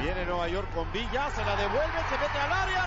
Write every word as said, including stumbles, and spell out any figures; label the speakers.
Speaker 1: Viene Nueva York con Villa, se la devuelve, se mete al área.